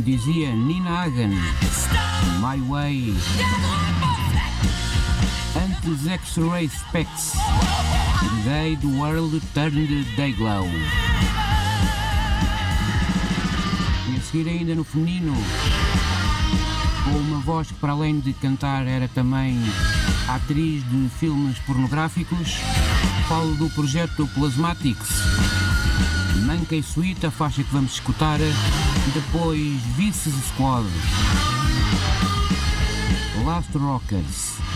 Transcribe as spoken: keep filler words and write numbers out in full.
dizia Nina Hagen, My Way. Antes X-Ray Specs, The Day the World Turned Dayglow. E a seguir ainda no feminino, com uma voz que para além de cantar era também atriz de filmes pornográficos, falo do projeto Plasmatics. Monkey Sweet, a faixa que vamos escutar, depois Vice Squad, Last Rockers.